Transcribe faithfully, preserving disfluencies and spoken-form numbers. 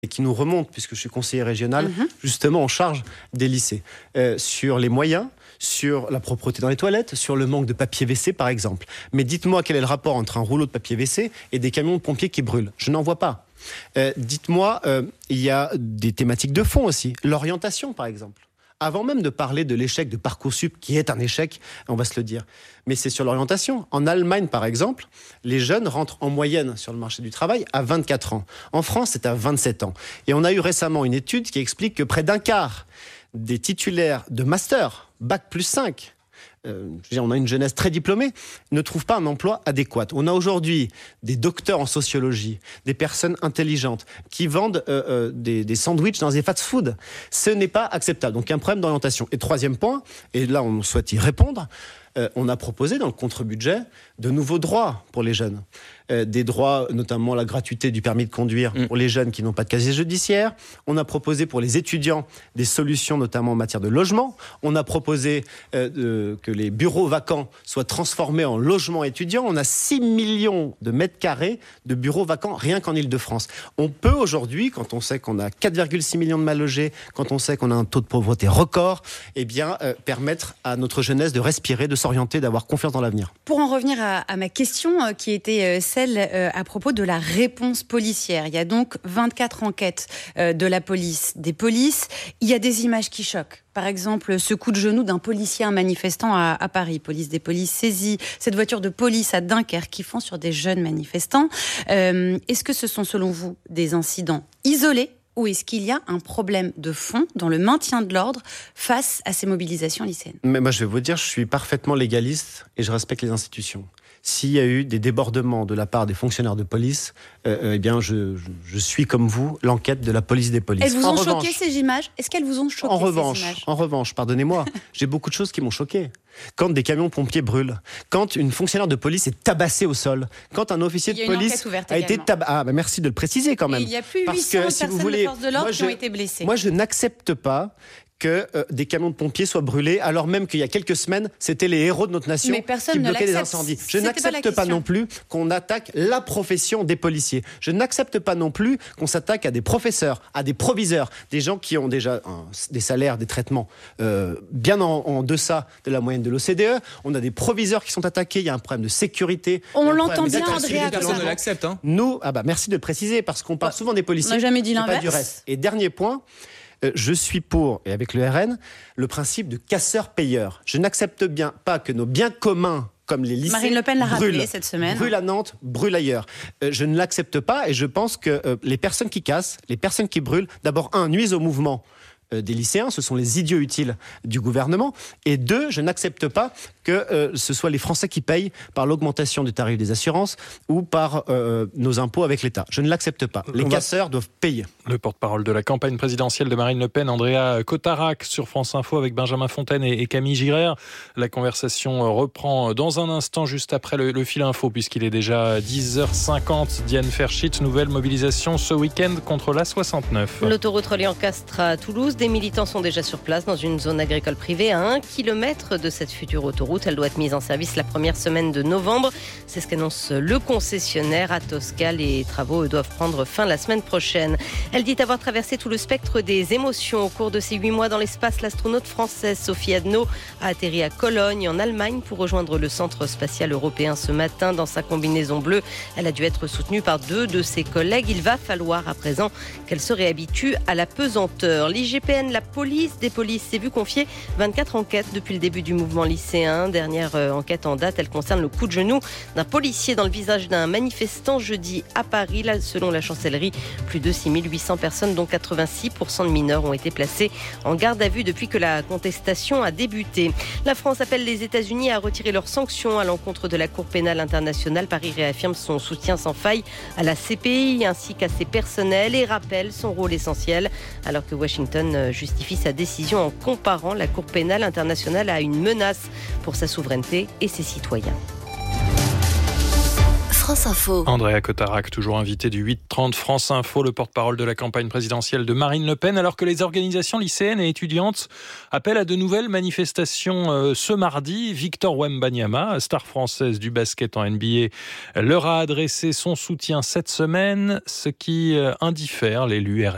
qui nous remontent, puisque je suis conseiller régional, mmh. justement en charge des lycées, euh, sur les moyens, sur la propreté dans les toilettes, sur le manque de papier W C par exemple. Mais dites-moi quel est le rapport entre un rouleau de papier W C et des camions de pompiers qui brûlent. Je n'en vois pas. Euh, dites-moi, euh, il y a des thématiques de fond aussi. L'orientation par exemple. Avant même de parler de l'échec de Parcoursup, qui est un échec, on va se le dire. Mais c'est sur l'orientation. En Allemagne, par exemple, les jeunes rentrent en moyenne sur le marché du travail à vingt-quatre ans. En France, c'est à vingt-sept ans. Et on a eu récemment une étude qui explique que près d'un quart des titulaires de master, bac plus cinq, euh, on a une jeunesse très diplômée, ne trouvent pas un emploi adéquat. On a aujourd'hui des docteurs en sociologie, des personnes intelligentes qui vendent euh, euh, des, des sandwichs dans des fast-food. Ce n'est pas acceptable. Donc, un problème d'orientation. Et troisième point, et là, on souhaite y répondre, euh, on a proposé dans le contre-budget de nouveaux droits pour les jeunes. Euh, des droits, notamment la gratuité du permis de conduire mmh. pour les jeunes qui n'ont pas de casier judiciaire. On a proposé pour les étudiants des solutions, notamment en matière de logement. On a proposé euh, de, que les bureaux vacants soient transformés en logements étudiants. On a six millions de mètres carrés de bureaux vacants rien qu'en Île-de-France. On peut aujourd'hui, quand on sait qu'on a quatre virgule six millions de mal logés, quand on sait qu'on a un taux de pauvreté record, eh bien, euh, permettre à notre jeunesse de respirer, de s'orienter, d'avoir confiance dans l'avenir. Pour en revenir à, à ma question, euh, qui était euh, celle euh, à propos de la réponse policière. Il y a donc vingt-quatre enquêtes euh, de la police, des polices. Il y a des images qui choquent. Par exemple, ce coup de genou d'un policier, un manifestant à, à Paris. Police des polices saisie. Cette voiture de police à Dunkerque qui fond sur des jeunes manifestants. Euh, est-ce que ce sont, selon vous, des incidents isolés ou est-ce qu'il y a un problème de fond dans le maintien de l'ordre face à ces mobilisations lycéennes ? Mais moi, je vais vous dire, je suis parfaitement légaliste et je respecte les institutions. S'il y a eu des débordements de la part des fonctionnaires de police, euh, eh bien, je, je, je suis comme vous l'enquête de la police des polices. Elles vous en ont revanche, choqué ces images ? Est-ce qu'elles vous ont choqué en ces revanche, images ? En revanche, pardonnez-moi, j'ai beaucoup de choses qui m'ont choqué. Quand des camions pompiers brûlent, quand une fonctionnaire de police est tabassée au sol, quand un officier de police a été tabassé. Ah, bah merci de le préciser quand même. Et il y a plus de Parce huit cents que, personnes si vous voulez, de force de l'ordre moi, qui je, ont été blessées. Moi, je n'accepte pas que euh, des camions de pompiers soient brûlés, alors même qu'il y a quelques semaines, c'était les héros de notre nation qui bloquaient les incendies. Je C'était n'accepte pas, pas non plus qu'on attaque la profession des policiers. Je n'accepte pas non plus qu'on s'attaque à des professeurs, à des proviseurs, des gens qui ont déjà un, des salaires, des traitements euh, bien en, en deçà de la moyenne de l'O C D E. On a des proviseurs qui sont attaqués, il y a un problème de sécurité. On l'entend bien, Andrea. Personne ne l'accepte. Hein. Nous, ah bah merci de le préciser, parce qu'on parle souvent des policiers. On n'a jamais dit l'inverse. Pas du reste. Et dernier point, Euh, je suis pour, et avec le R N, le principe de casseur-payeur. Je n'accepte bien pas que nos biens communs, comme les lycées, Marine Le Pen l'a brûlent, rappelé cette semaine. brûlent à Nantes, brûlent ailleurs. Euh, je ne l'accepte pas et je pense que euh, les personnes qui cassent, les personnes qui brûlent, d'abord, un, nuisent au mouvement euh, des lycéens, ce sont les idiots utiles du gouvernement, et deux, je n'accepte pas que euh, ce soit les Français qui payent par l'augmentation du tarif des assurances ou par euh, nos impôts avec l'État. Je ne l'accepte pas. Les casseurs doivent payer. Le porte-parole de la campagne présidentielle de Marine Le Pen, Andrea Cotarac, sur France Info avec Benjamin Fontaine et, et Camille Girard. La conversation reprend dans un instant, juste après le, le fil info, puisqu'il est déjà dix heures cinquante. Diane Ferschit, nouvelle mobilisation ce week-end contre l'A soixante-neuf. L'autoroute reliant Castres à Toulouse, des militants sont déjà sur place dans une zone agricole privée à un kilomètre de cette future autoroute. Elle doit être mise en service la première semaine de novembre. C'est ce qu'annonce le concessionnaire à Tosca. Les travaux doivent prendre fin la semaine prochaine. Elle dit avoir traversé tout le spectre des émotions au cours de ces huit mois dans l'espace. L'astronaute française Sophie Adno a atterri à Cologne, en Allemagne, pour rejoindre le centre spatial européen ce matin. Dans sa combinaison bleue, elle a dû être soutenue par deux de ses collègues. Il va falloir à présent qu'elle se réhabitue à la pesanteur. L'I G P N, la police des polices, s'est vu confier vingt-quatre enquêtes depuis le début du mouvement lycéen. Dernière enquête en date, elle concerne le coup de genou d'un policier dans le visage d'un manifestant jeudi à Paris. Là, selon la chancellerie, plus de six mille huit cents personnes, dont quatre-vingt-six pour cent de mineurs, ont été placées en garde à vue depuis que la contestation a débuté. La France appelle les États-Unis à retirer leurs sanctions à l'encontre de la Cour pénale internationale. Paris réaffirme son soutien sans faille à la C P I ainsi qu'à ses personnels et rappelle son rôle essentiel, alors que Washington justifie sa décision en comparant la Cour pénale internationale à une menace pour sa souveraineté et ses citoyens. France Info. Andrea Cotarac, toujours invité du huit trente France Info, le porte-parole de la campagne présidentielle de Marine Le Pen, alors que les organisations lycéennes et étudiantes appellent à de nouvelles manifestations euh, ce mardi. Victor Wembanyama, star française du basket en N B A, leur a adressé son soutien cette semaine, ce qui euh, indiffère l'élu R N.